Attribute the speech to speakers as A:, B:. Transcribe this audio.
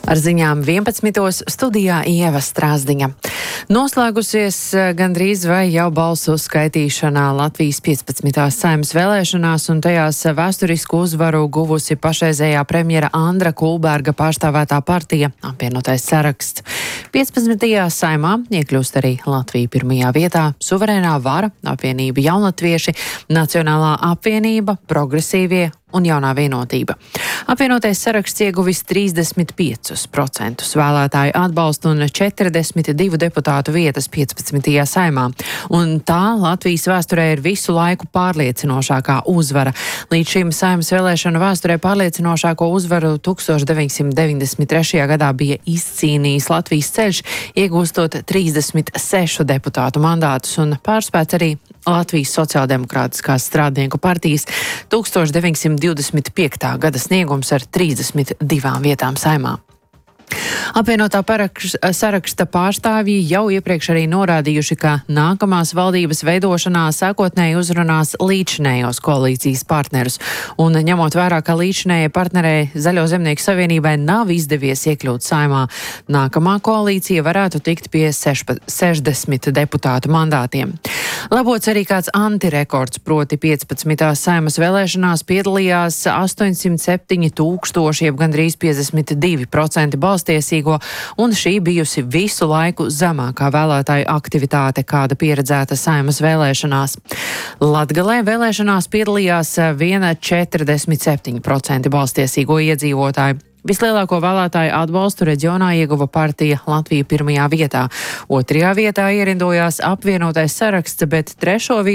A: Ar ziņām 11. studijā Ieva Strāzdiņa. Noslēgusies gandrīz vai jau balsu skaitīšanā Latvijas 15. Saeimas vēlēšanās, un tajās vēsturisku uzvaru guvusi pašreizējā premjera Andra Kulberga pārstāvētā partija Apvienotais saraksts. 15. Saeimā iekļūst arī Latvija pirmajā vietā, Suverēnā vara, Apvienība jaunatvieši, Nacionālā apvienība, Progresīvie un Jaunā vienotība. Apvienotais saraksts ieguvis 35% vēlētāju atbalstu un 42 deputātu vietas 15. Saeimā. Un tā Latvijas vēsturē ir visu laiku pārliecinošākā uzvara. Līdz šim Saeimas vēlēšanu vēsturē pārliecinošāko uzvaru 1993. gadā bija izcīnījis Latvijas ceļš, iegūstot 36 deputātu mandātus, un pārspēts arī Latvijas sociāldemokrātiskās strādnieku partijas 1925. gada sniegums ar 32 vietām Saeimā. Apvienotā saraksta pārstāvji jau iepriekš arī norādījuši, ka nākamās valdības veidošanā sākotnēji uzrunās līdzinējos koalīcijas partnerus, un ņemot vērā, ka līdzinējai partnerei Zaļo zemnieku savienībai nav izdevies iekļūt Saeimā, nākamā koalīcija varētu tikt pie 60 deputātu mandātiem. Labots arī kāds antirekords, proti 15. Saeimas vēlēšanās piedalījās 807 000, jeb gandrīz 52% balstiesīgo, un šī bijusi visu laiku zemākā vēlētāju aktivitāte, kāda pieredzēta Saeimas vēlēšanās. Latgalē vēlēšanās piedalījās 47% balstiesīgo iedzīvotāju. Vislielāko vēlētāju atbalstu reģionā ieguva partija Latvija pirmajā vietā. Otrajā vietā ierindojās Apvienotais saraksts, bet trešo vietu